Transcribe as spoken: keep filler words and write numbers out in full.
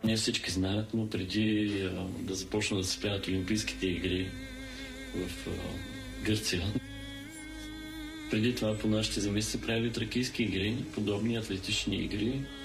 Не всички знаят, но преди а, да започнат да се правят Олимпийските игри в а, Гърция, преди това по нашите земи се правили тракийски игри, подобни атлетични игри.